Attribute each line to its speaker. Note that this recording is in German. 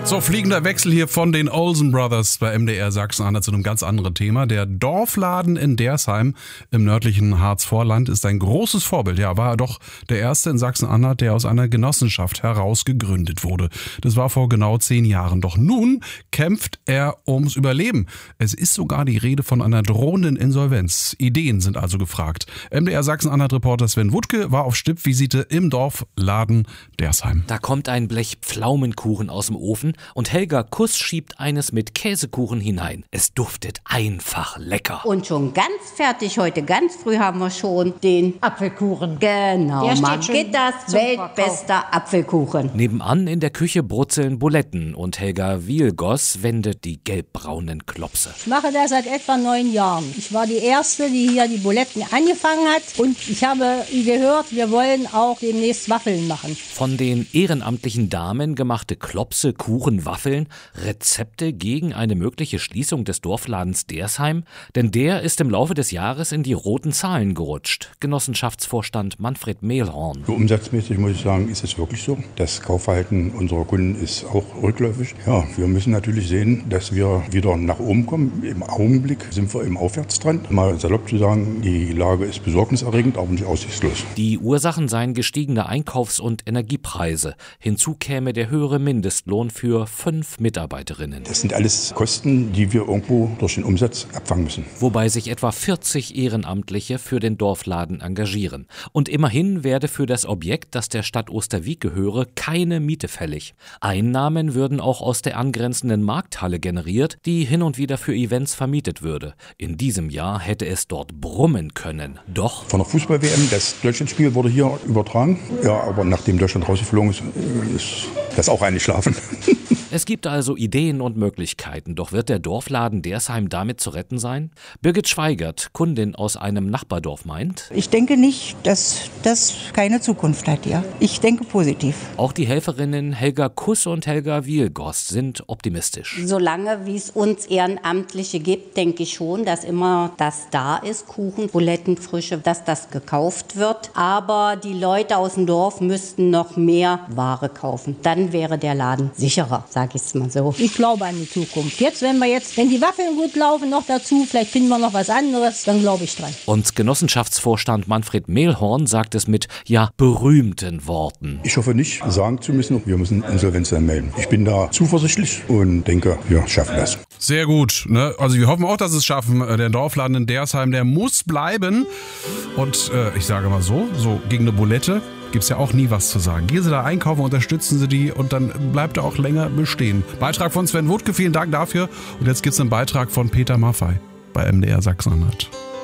Speaker 1: So, fliegender Wechsel hier von den Olsen Brothers bei MDR Sachsen-Anhalt zu einem ganz anderen Thema. Der Dorfladen in Dersheim im nördlichen Harzvorland ist ein großes Vorbild. Ja, war er doch der erste in Sachsen-Anhalt, der aus einer Genossenschaft heraus gegründet wurde. Das war vor genau 10 Jahren. Doch nun kämpft er ums Überleben. Es ist sogar die Rede von einer drohenden Insolvenz. Ideen sind also gefragt. MDR Sachsen-Anhalt-Reporter Sven Wuttke war auf Stippvisite im Dorfladen Dersheim.
Speaker 2: Da kommt ein Blech Pflaumenkuchen aus dem Ofen und Helga Kuss schiebt eines mit Käsekuchen hinein. Es duftet einfach lecker.
Speaker 3: Und schon ganz fertig heute, ganz früh haben wir schon den
Speaker 4: Apfelkuchen.
Speaker 3: Genau, Margittas weltbester Apfelkuchen.
Speaker 2: Nebenan in der Küche brutzeln Buletten und Helga Wielgoss wendet die gelbbraunen Klopse.
Speaker 4: Ich mache das seit etwa 9 Jahren. Ich war die Erste, die hier die Buletten angefangen hat. Und ich habe gehört, wir wollen auch demnächst Waffeln machen.
Speaker 2: Von den ehrenamtlichen Damen gemachte Klopse, Kuchen, Waffeln, Rezepte gegen eine mögliche Schließung des Dorfladens Dersheim? Denn der ist im Laufe des Jahres in die roten Zahlen gerutscht. Genossenschaftsvorstand Manfred Mehlhorn.
Speaker 5: So umsatzmäßig muss ich sagen, ist es wirklich so. Das Kaufverhalten unserer Kunden ist auch rückläufig. Ja, wir müssen natürlich sehen, dass wir wieder nach oben kommen. Im Augenblick sind wir im Aufwärtstrend. Mal salopp zu sagen, die Lage ist besorgniserregend, aber nicht aussichtslos.
Speaker 2: Die Ursachen seien gestiegene Einkaufs- und Energiepreise. Hinzu käme der höhere Mindestlohn für 5 Mitarbeiterinnen.
Speaker 5: Das sind alles Kosten, die wir irgendwo durch den Umsatz abfangen müssen.
Speaker 2: Wobei sich etwa 40 Ehrenamtliche für den Dorfladen engagieren. Und immerhin werde für das Objekt, das der Stadt Osterwieck gehöre, keine Miete fällig. Einnahmen würden auch aus der angrenzenden Markthalle generiert, die hin und wieder für Events vermietet würde. In diesem Jahr hätte es dort brummen können. Doch
Speaker 5: Von der Fußball-WM, das Deutschlandspiel wurde hier übertragen. Ja, aber nachdem Deutschland rausgeflogen ist, ist das auch eingeschlafen.
Speaker 2: es gibt also Ideen und Möglichkeiten, doch wird der Dorfladen Dersheim damit zu retten sein? Birgit Schweigert, Kundin aus einem Nachbardorf, meint:
Speaker 6: Ich denke nicht, dass das keine Zukunft hat, ja. Ich denke positiv.
Speaker 2: Auch die Helferinnen Helga Kuss und Helga Wielgoss sind optimistisch.
Speaker 3: Solange wie es uns Ehrenamtliche gibt, denke ich schon, dass immer das da ist, Kuchen, Buletten, Frische, dass das gekauft wird. Aber die Leute aus dem Dorf müssten noch mehr Ware kaufen. Dann wäre der Laden sicherer, sage ich es mal so.
Speaker 4: Ich glaube an die Zukunft. Wenn die Waffeln gut laufen, noch dazu, vielleicht finden wir noch was anderes, dann glaube ich dran.
Speaker 2: Und Genossenschaftsvorstand Manfred Mehlhorn sagt es mit, berühmten Worten.
Speaker 5: Ich hoffe nicht sagen zu müssen, wir müssen Insolvenz anmelden. Ich bin da zuversichtlich und denke, wir schaffen das.
Speaker 1: Sehr gut, ne? Also wir hoffen auch, dass es schaffen. Der Dorfladen in Dersheim, der muss bleiben. Und ich sage mal so gegen eine Bulette gibt's ja auch nie was zu sagen. Gehen Sie da einkaufen, unterstützen Sie die und dann bleibt er auch länger bestehen. Beitrag von Sven Wuttke, vielen Dank dafür. Und jetzt gibt's einen Beitrag von Peter Maffay bei MDR Sachsen-Anhalt.